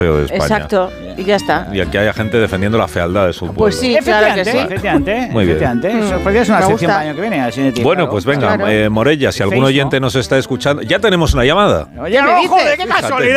de España. Exacto, y ya está. Y aquí haya gente defendiendo la fealdad de su pueblo. Pues sí, claro que sí. Efectivamente. Muy bien. Eso podría ser una Me sección gusta. para el año que viene. Así de tiempo. Bueno, pues venga, Claro. Morella, si algún Facebook. oyente nos está escuchando, ya tenemos una llamada. Oye, ¿Qué no, dices? joder, qué casualidad.